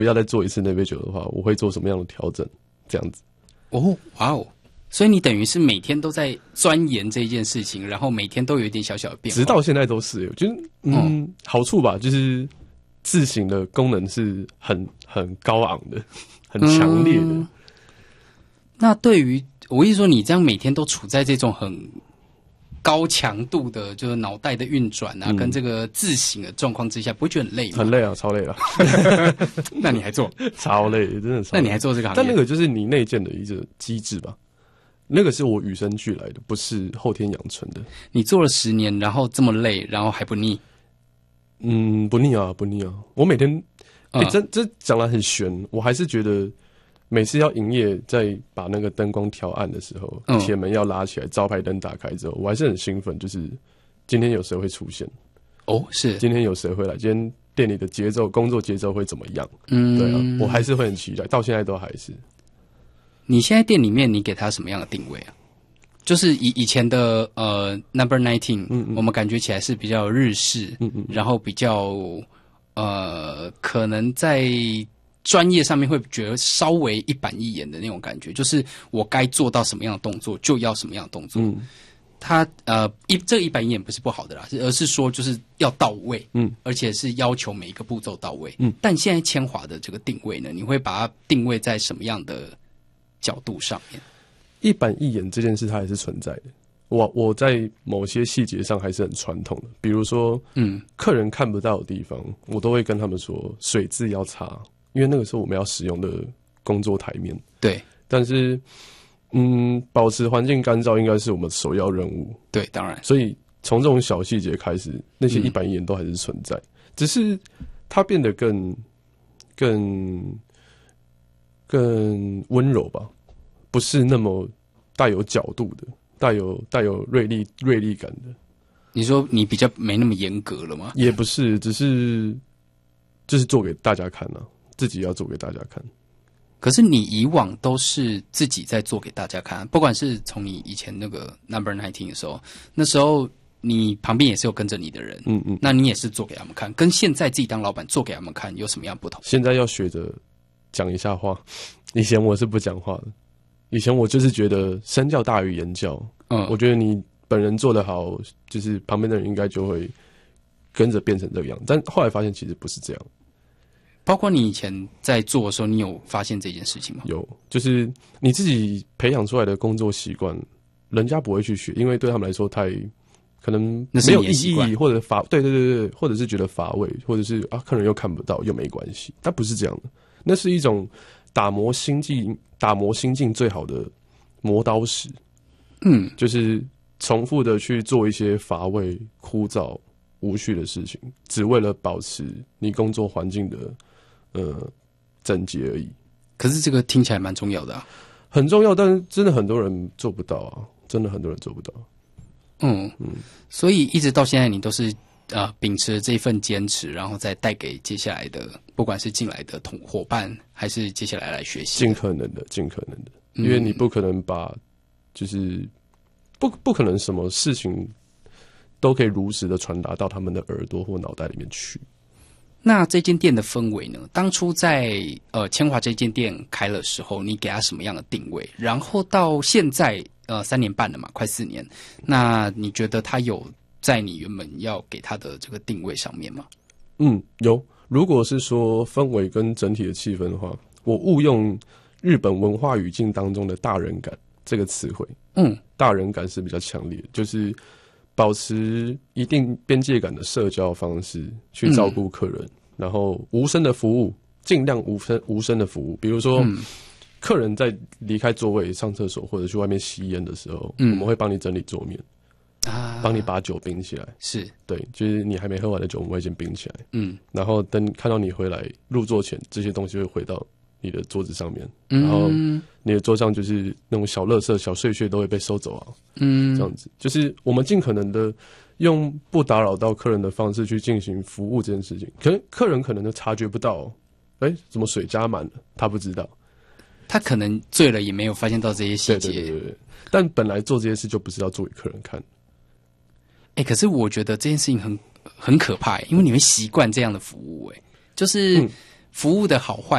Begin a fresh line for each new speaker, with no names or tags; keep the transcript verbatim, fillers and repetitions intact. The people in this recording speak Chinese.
要再做一次那杯酒的话，我会做什么样的调整？这样子。
哦，哇哦！所以你等于是每天都在钻研这件事情，然后每天都有一点小小的变化。
直到现在都是，我觉得嗯，嗯好处吧，就是自省的功能是很很高昂的，很强烈的。嗯、
那对于我意思说，你这样每天都处在这种很高强度的，就是脑袋的运转啊，嗯、跟这个自省的状况之下，不会觉得很累吗？
很累啊，超累啊！
那你还做？
超累，真的超累。
那你还做这个行业？
但那个就是你内建的一个机制吧。那个是我与生俱来的，不是后天养成的。
你做了十年，然后这么累，然后还不腻？
嗯，不腻啊，不腻啊。我每天，哎、欸，这这讲来很玄，我还是觉得每次要营业，在把那个灯光调暗的时候，铁、嗯、门要拉起来，招牌灯打开之后，我还是很兴奋，就是今天有谁会出现？
哦，是
今天有谁会来？今天店里的节奏、工作节奏会怎么样？嗯，对啊，我还是会很期待，到现在都还是。
你现在店里面你给它什么样的定位啊？就是以以前的呃 Number Nineteen，嗯嗯，我们感觉起来是比较日式，嗯嗯，然后比较呃可能在专业上面会觉得稍微一板一眼的那种感觉，就是我该做到什么样的动作就要什么样的动作。嗯，它呃一这个一板一眼不是不好的啦，而是说就是要到位，嗯，而且是要求每一个步骤到位。嗯，但现在千华的这个定位呢，你会把它定位在什么样的角度上面？
一板一眼这件事它还是存在的，我我在某些细节上还是很传统的，比如说，嗯，客人看不到的地方，我都会跟他们说水渍要擦，因为那个时候我们要使用的工作台面。对，但是，嗯，保持环境干燥应该是我们首要任务。对，当然，所以从这种小细节开始，那些一板一眼都还是存在，嗯、只是它变得更、更、更温柔吧。不是那么带有角度的，带有带有锐利锐利感的。
你说你比较没那么严格了吗？
也不是，只是就是做给大家看啊，自己要做给大家看。
可是你以往都是自己在做给大家看，不管是从你以前那个 Number Nineteen 的时候，那时候你旁边也是有跟着你的人，嗯嗯，那你也是做给他们看，跟现在自己当老板做给他们看有什么样不同？
现在要学着讲一下话，以前我是不讲话的。以前我就是觉得身教大于言教，嗯，我觉得你本人做得好，就是旁边的人应该就会跟着变成这个样子。但后来发现其实不是这样。
包括你以前在做的时候，你有发现这件事情吗？
有，就是你自己培养出来的工作习惯，人家不会去学，因为对他们来说太可能没有意义，或者乏，对对对对，或者是觉得乏味，或者是啊客人又看不到又没关系。但不是这样的，那是一种打磨心境。打磨心境最好的磨刀石，嗯，就是重复的去做一些乏味、枯燥、无序的事情，只为了保持你工作环境的呃整洁而已。
可是这个听起来蛮重要的啊，
很重要，但是真的很多人做不到啊，真的很多人做不到。
嗯嗯，所以一直到现在，你都是呃秉持这一份坚持，然后再带给接下来的，不管是进来的同伙伴，还是接下来来学习，
尽可能的，尽可能的，因为你不可能把，就是不不可能什么事情都可以如实的传达到他们的耳朵或脑袋里面去。
那这间店的氛围呢？当初在呃千华这间店开的时候，你给它什么样的定位？然后到现在呃三年半了嘛，快四年，那你觉得它有在你原本要给它的这个定位上面吗？
嗯，有。如果是说氛围跟整体的气氛的话，我误用日本文化语境当中的大人感这个词汇。嗯，大人感是比较强烈的，就是保持一定边界感的社交方式去照顾客人，嗯、然后无声的服务，尽量无声无声的服务。比如说，嗯、客人在离开座位上厕所或者去外面吸烟的时候，嗯、我们会帮你整理桌面。啊，帮你把酒冰起来，是对，就是你还没喝完的酒，我们会先冰起来，嗯，然后等看到你回来入座前，这些东西会回到你的桌子上面，嗯、然后你的桌上就是那种小垃圾、小碎屑都会被收走啊，嗯，这样子，就是我们尽可能的用不打扰到客人的方式去进行服务这件事情，可能客人可能都察觉不到，哦，哎、欸，怎么水加满了？他不知道，
他可能醉了也没有发现到这些细节，
对对对对，但本来做这些事就不是要做给客人看。
哎、欸，可是我觉得这件事情很很可怕，因为你会习惯这样的服务，哎，就是、嗯、 服务的好坏